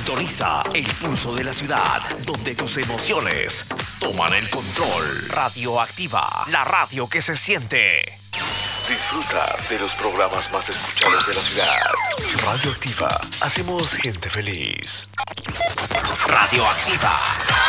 Sintoniza el pulso de la ciudad, donde tus emociones toman el control. Radioactiva, la radio que se siente. Disfruta de los programas más escuchados de la ciudad. Radioactiva, hacemos gente feliz. Radioactiva.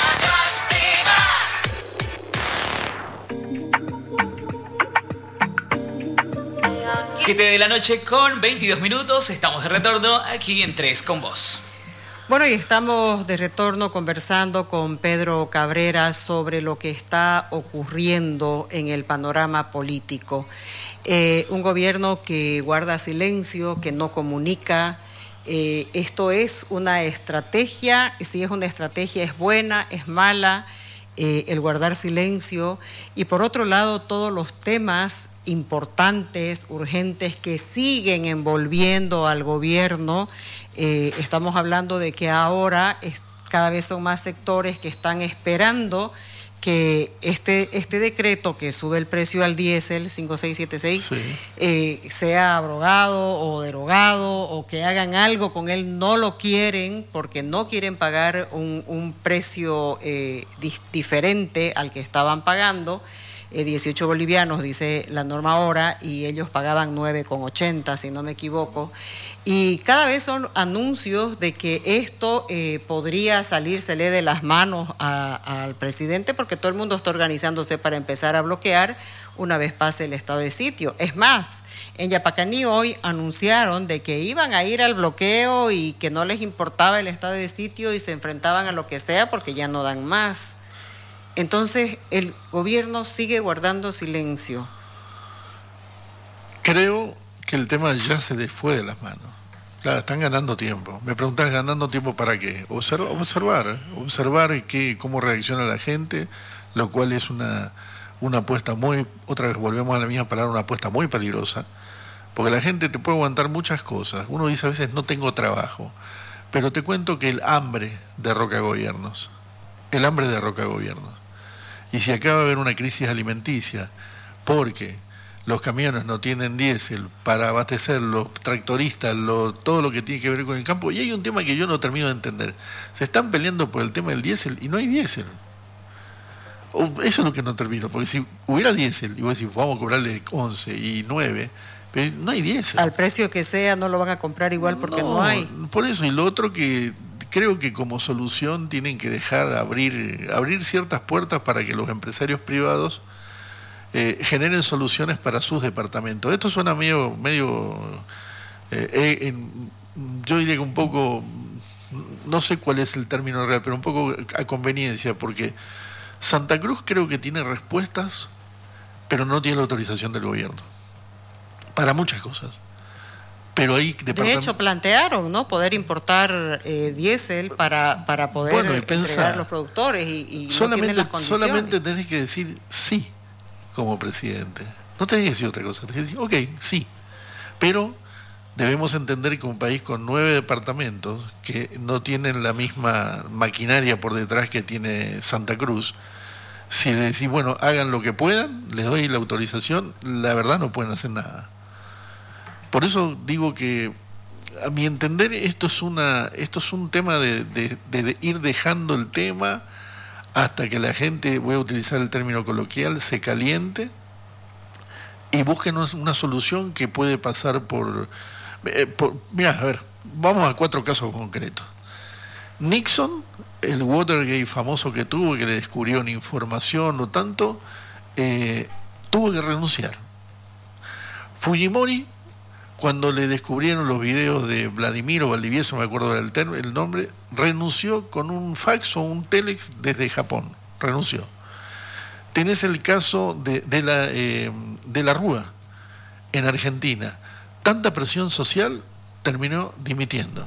7 de la noche con 22 minutos. Estamos de retorno aquí en Tres con Vos. Bueno, y estamos de retorno conversando con Pedro Cabrera sobre lo que está ocurriendo en el panorama político. Un gobierno que guarda silencio, que no comunica. Esto es una estrategia, si es una estrategia es buena, es mala, el guardar silencio. Y por otro lado, todos los temas importantes, urgentes, que siguen envolviendo al gobierno. Estamos hablando de que ahora cada vez son más sectores que están esperando que este decreto que sube el precio al diésel 5676 sí, sea abrogado o derogado, o que hagan algo con él. No lo quieren porque no quieren pagar un precio diferente al que estaban pagando. 18 bolivianos, dice la norma ahora, y ellos pagaban 9,80, si no me equivoco. Y cada vez son anuncios de que esto podría salírsele de las manos al presidente, porque todo el mundo está organizándose para empezar a bloquear una vez pase el estado de sitio. Es más, en Yapacaní hoy anunciaron de que iban a ir al bloqueo y que no les importaba el estado de sitio y se enfrentaban a lo que sea porque ya no dan más. Entonces, el gobierno sigue guardando silencio. Creo que el tema ya se les fue de las manos. Claro, están ganando tiempo. Me preguntas, ¿ganando tiempo para qué? Observar cómo reacciona la gente, lo cual es una apuesta otra vez volvemos a la misma palabra, una apuesta muy peligrosa, porque la gente te puede aguantar muchas cosas. Uno dice a veces, no tengo trabajo, pero te cuento que el hambre derroca gobiernos. Y si acaba de haber una crisis alimenticia, porque los camiones no tienen diésel para abastecer, los tractoristas, todo lo que tiene que ver con el campo, y hay un tema que yo no termino de entender. Se están peleando por el tema del diésel y no hay diésel. Eso es lo que no termino, porque si hubiera diésel, y vos decís, vamos a cobrarle 11 y 9, pero no hay diésel. Al precio que sea, no lo van a comprar igual porque no hay. Por eso, y lo otro que creo que como solución tienen que dejar abrir ciertas puertas para que los empresarios privados generen soluciones para sus departamentos. Esto suena medio yo diría que un poco, no sé cuál es el término real, pero un poco a conveniencia, porque Santa Cruz creo que tiene respuestas, pero no tiene la autorización del gobierno para muchas cosas. Pero hay de hecho plantearon, ¿no?, poder importar diésel para poder entregar a los productores y no tienen las condiciones. Solamente tenés que decir sí como presidente. No tenés que decir otra cosa. Tenés que decir, ok, sí. Pero debemos entender que un país con 9 departamentos que no tienen la misma maquinaria por detrás que tiene Santa Cruz, si le decís, bueno, hagan lo que puedan, les doy la autorización, la verdad no pueden hacer nada. Por eso digo que, a mi entender, esto es un tema de ir dejando el tema hasta que la gente, voy a utilizar el término coloquial, se caliente y busquen una solución que puede pasar por mira, a ver, vamos a 4 casos concretos. Nixon, el Watergate famoso que tuvo, que le descubrieron información o tanto, tuvo que renunciar. Fujimori, cuando le descubrieron los videos de Vladimir o Valdivieso, me acuerdo el nombre, renunció con un fax o un telex desde Japón, renunció. Tenés el caso de la Rúa en Argentina, tanta presión social, terminó dimitiendo.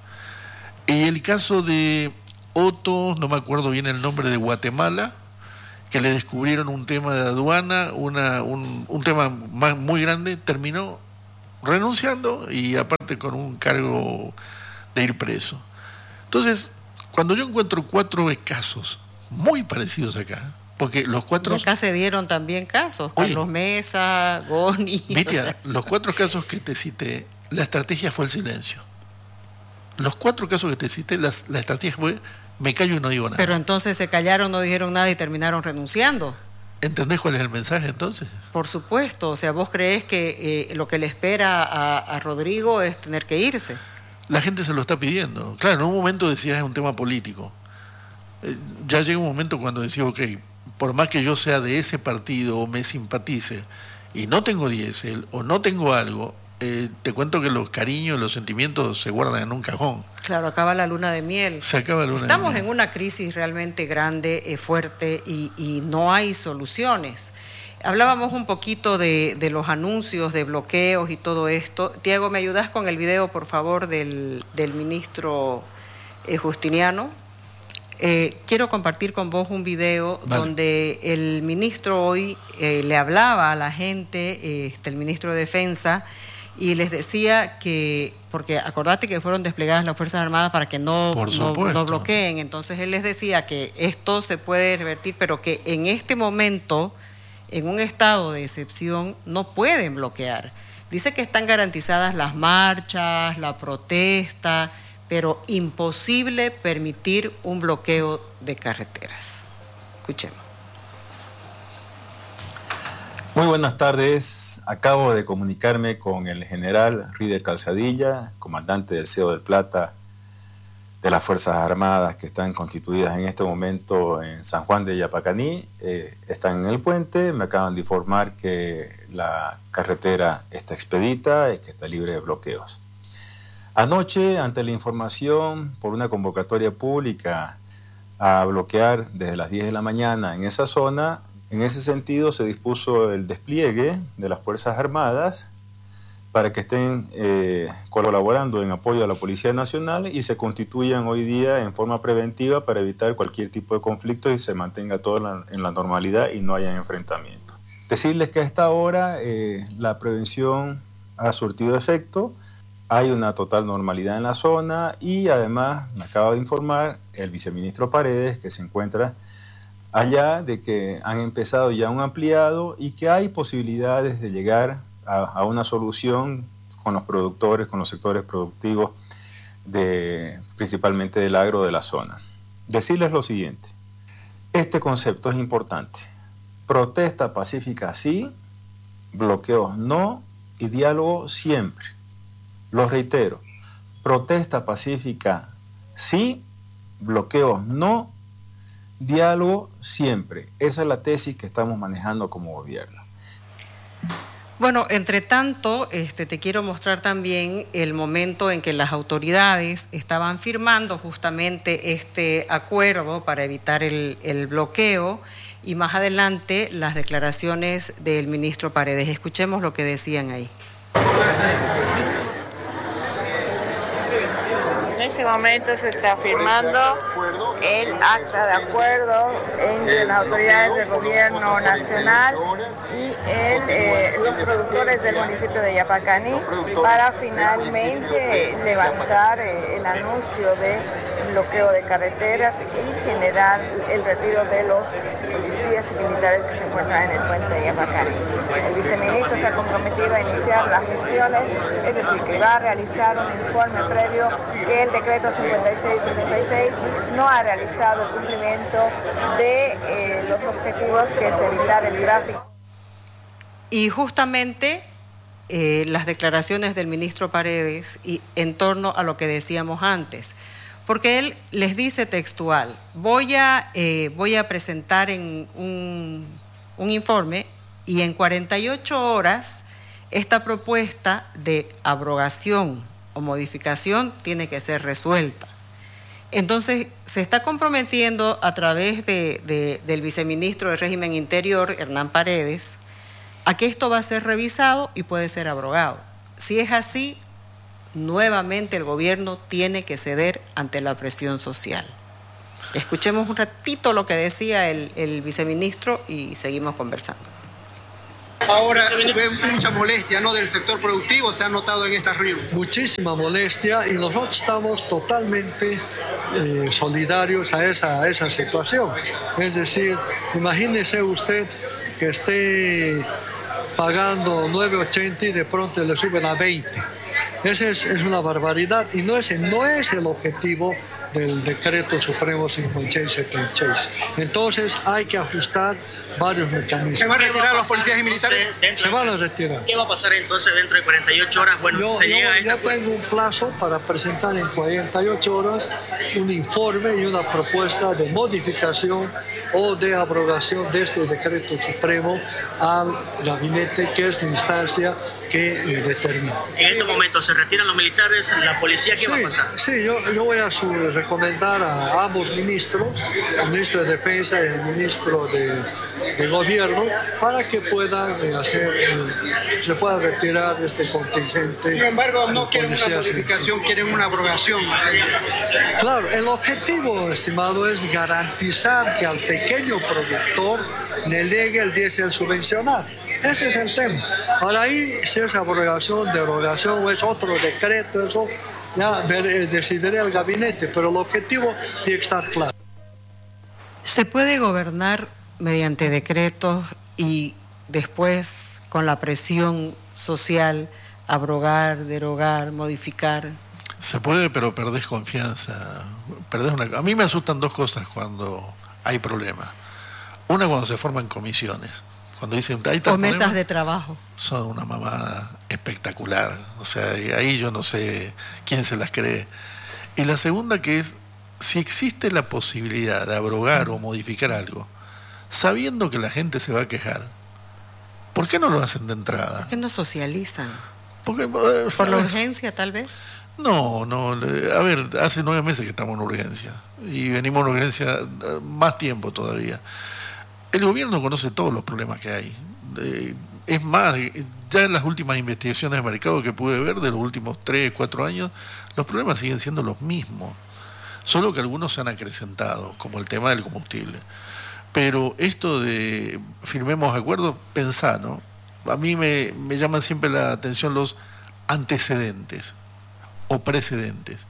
Y el caso de Otto, no me acuerdo bien el nombre, de Guatemala, que le descubrieron un tema de aduana, un tema muy grande, terminó renunciando y aparte con un cargo de ir preso. Entonces, cuando yo encuentro 4 casos muy parecidos acá, porque los 4... Y acá se dieron también casos, Carlos Mesa, Goni... Vitia, los 4 casos que te cité, la estrategia fue el silencio. Los 4 casos que te cité, la estrategia fue, me callo y no digo nada. Pero entonces se callaron, no dijeron nada y terminaron renunciando. ¿Entendés cuál es el mensaje entonces? Por supuesto, o sea, vos creés que lo que le espera a Rodrigo es tener que irse. La gente se lo está pidiendo. Claro, en un momento decías es un tema político. Ya llega un momento cuando decís, ok, por más que yo sea de ese partido o me simpatice y no tengo diésel o no tengo algo, te cuento que los cariños, los sentimientos se guardan en un cajón. Claro, acaba la luna de miel. Se acaba la luna Estamos de miel. en una crisis realmente grande, fuerte, y no hay soluciones. Hablábamos un poquito de los anuncios, de bloqueos y todo esto. Tiago, ¿me ayudas con el video, por favor, del ministro Justiniano? Quiero compartir con vos un video donde el ministro hoy le hablaba a la gente, el ministro de Defensa, y les decía que, porque acordate que fueron desplegadas las Fuerzas Armadas para que no bloqueen, entonces él les decía que esto se puede revertir, pero que en este momento, en un estado de excepción, no pueden bloquear. Dice que están garantizadas las marchas, la protesta, pero imposible permitir un bloqueo de carreteras. Escuchemos. Muy buenas tardes. Acabo de comunicarme con el general Rider Calzadilla, comandante del CEO del Plata de las Fuerzas Armadas que están constituidas en este momento en San Juan de Yapacaní. Están en el puente, me acaban de informar que la carretera está expedita y que está libre de bloqueos. Anoche, ante la información por una convocatoria pública a bloquear desde las 10 de la mañana en esa zona, en ese sentido se dispuso el despliegue de las Fuerzas Armadas para que estén colaborando en apoyo a la Policía Nacional y se constituyan hoy día en forma preventiva para evitar cualquier tipo de conflicto y se mantenga todo en la normalidad y no haya enfrentamientos. Decirles que a esta hora la prevención ha surtido efecto, hay una total normalidad en la zona y además me acaba de informar el viceministro Paredes, que se encuentra allá, de que han empezado ya un ampliado y que hay posibilidades de llegar a una solución con los productores, con los sectores productivos, principalmente del agro de la zona. Decirles lo siguiente, este concepto es importante. Protesta pacífica sí, bloqueos no y diálogo siempre. Lo reitero, protesta pacífica sí, bloqueos no, diálogo siempre. Esa es la tesis que estamos manejando como gobierno. Bueno, entre tanto, te quiero mostrar también el momento en que las autoridades estaban firmando justamente este acuerdo para evitar el bloqueo y más adelante las declaraciones del ministro Paredes. Escuchemos lo que decían ahí. En este momento se está firmando el acta de acuerdo entre las autoridades del gobierno nacional y los productores del municipio de Yapacaní para finalmente levantar el anuncio de bloqueo de carreteras y generar el retiro de los policías y militares que se encuentran en el puente de Yapacaní. El viceministro se ha comprometido a iniciar las gestiones, es decir, que va a realizar un informe previo que el decreto 5676 no ha realizado el cumplimiento de los objetivos que es evitar el tráfico. Y justamente las declaraciones del ministro Paredes y en torno a lo que decíamos antes, porque él les dice textual, voy a presentar en un informe y en 48 horas esta propuesta de abrogación o modificación tiene que ser resuelta. Entonces, se está comprometiendo a través del viceministro del Régimen Interior, Hernán Paredes, a que esto va a ser revisado y puede ser abrogado. Si es así, nuevamente el gobierno tiene que ceder ante la presión social. Escuchemos un ratito lo que decía el viceministro y seguimos conversando. Ahora mucha molestia, ¿no?, del sector productivo se ha notado en esta reunión. Muchísima molestia y nosotros estamos totalmente solidarios a esa situación. Es decir, imagínese usted que esté pagando 9.80 y de pronto le suben a 20. Esa es una barbaridad y no es el objetivo del Decreto Supremo 5676. Entonces hay que ajustar varios mecanismos. ¿Se van a retirar los policías y militares? Se van a retirar. ¿Qué va a pasar entonces dentro de 48 horas? Bueno, yo tengo un plazo para presentar en 48 horas un informe y una propuesta de modificación o de abrogación de este Decreto Supremo al gabinete, que es la instancia que determina. En este momento se retiran los militares, la policía, ¿qué va a pasar? Sí, yo voy a recomendar a ambos ministros, el ministro de Defensa y el ministro de Gobierno, para que puedan se pueda retirar este contingente. Sin embargo, no quieren una modificación, quieren una abrogación. Claro, el objetivo, estimado, es garantizar que al pequeño productor le llegue el diésel subvencionado. Ese es el tema. Para ahí, si es abrogación, derogación o es otro decreto, eso ya decidirá el gabinete, pero el objetivo tiene que estar claro. ¿Se puede gobernar mediante decretos y después, con la presión social, abrogar, derogar, modificar? Se puede, pero perdés confianza. A mí me asustan dos cosas cuando hay problemas. Una, cuando se forman comisiones. Cuando dicen, o mesas de trabajo. Son una mamada espectacular. O sea, ahí yo no sé quién se las cree. Y la segunda, que es, si existe la posibilidad de abrogar o modificar algo, sabiendo que la gente se va a quejar, ¿por qué no lo hacen de entrada? ¿Por qué no socializan? Porque, ¿por la urgencia, tal vez? No, a ver, hace 9 meses que estamos en urgencia. Y venimos en urgencia más tiempo todavía. El gobierno conoce todos los problemas que hay. Es más, ya en las últimas investigaciones de mercado que pude ver de los últimos 3, 4 años, los problemas siguen siendo los mismos. Solo que algunos se han acrecentado, como el tema del combustible. Pero esto de firmemos acuerdos, pensá, ¿no? A mí me llaman siempre la atención los antecedentes o precedentes.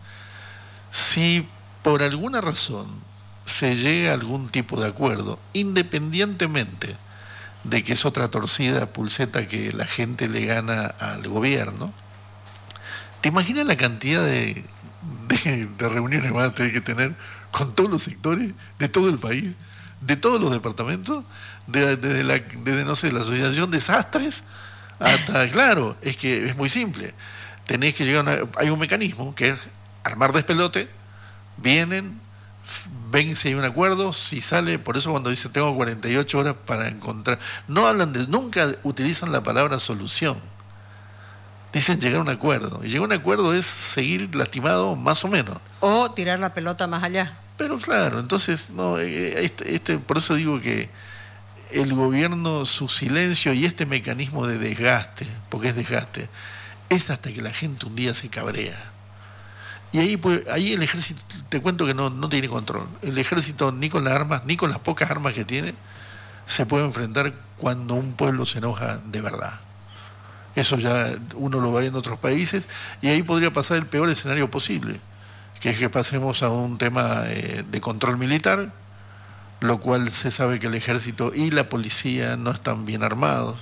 Si por alguna razón se llega a algún tipo de acuerdo, independientemente de que es otra torcida pulseta que la gente le gana al gobierno, ¿te imaginas la cantidad de reuniones van a tener que tener con todos los sectores de todo el país, de todos los departamentos, desde no sé, la asociación Desastres hasta, claro, es que es muy simple, tenés que llegar hay un mecanismo que es armar despelote, vienen, ven si hay un acuerdo, si sale, por eso cuando dicen tengo 48 horas para encontrar, nunca utilizan la palabra solución, dicen llegar a un acuerdo, y llegar a un acuerdo es seguir lastimado más o menos. O tirar la pelota más allá. Pero claro, entonces, no, por eso digo que el gobierno, su silencio y este mecanismo de desgaste, porque es desgaste, es hasta que la gente un día se cabrea. Y ahí el ejército, te cuento que no tiene control. El ejército ni con las armas, ni con las pocas armas que tiene, se puede enfrentar cuando un pueblo se enoja de verdad. Eso ya uno lo ve en otros países, y ahí podría pasar el peor escenario posible, que es que pasemos a un tema de control militar, lo cual se sabe que el ejército y la policía no están bien armados.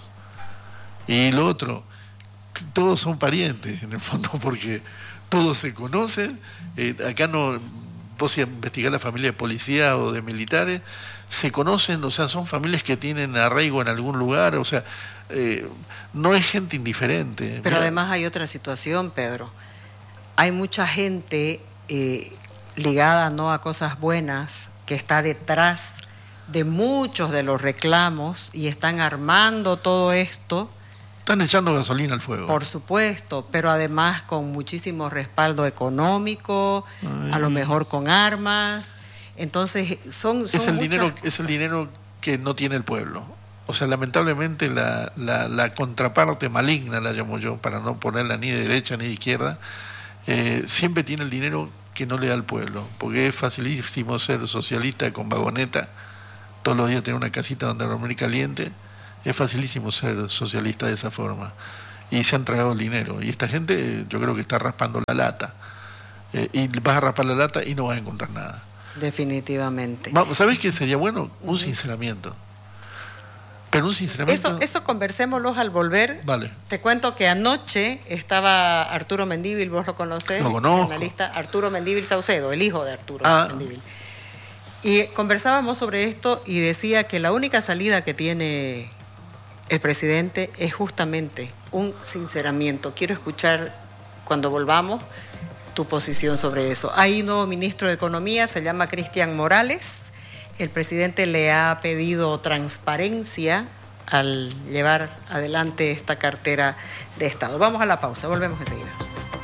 Y lo otro, todos son parientes, en el fondo, porque todos se conocen. Acá no, vos si investigás la familia de policía o de militares, se conocen, o sea, son familias que tienen arraigo en algún lugar, o sea, no es gente indiferente. Pero además hay otra situación, Pedro. Hay mucha gente ligada no a cosas buenas, que está detrás de muchos de los reclamos y están armando todo esto. Están echando gasolina al fuego. Por supuesto, pero además con muchísimo respaldo económico, a lo mejor con armas. Entonces, es el dinero que no tiene el pueblo. O sea, lamentablemente la contraparte maligna, la llamo yo, para no ponerla ni de derecha ni de izquierda, siempre tiene el dinero que no le da al pueblo, porque es facilísimo ser socialista con vagoneta, todos los días tener una casita donde dormir caliente. Es facilísimo ser socialista de esa forma, y se han tragado el dinero, y esta gente yo creo que está raspando la lata, y vas a raspar la lata y no vas a encontrar nada. Definitivamente. ¿Sabés qué sería bueno? Un sinceramiento. Pero un sinceramiento... Eso conversémoslo al volver. Vale. Te cuento que anoche estaba Arturo Mendívil, vos lo conocés, lo conozco. analista, Arturo Mendívil Saucedo, el hijo de Arturo Mendívil. Y conversábamos sobre esto y decía que la única salida que tiene el presidente es justamente un sinceramiento. Quiero escuchar, cuando volvamos, tu posición sobre eso. Hay un nuevo ministro de Economía, se llama Cristian Morales. El presidente le ha pedido transparencia al llevar adelante esta cartera de Estado. Vamos a la pausa, volvemos enseguida.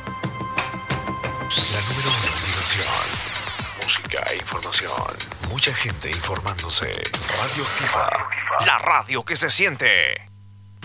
La número 1 en diversión, música e información. Mucha gente informándose. Radio Activa, la radio que se siente.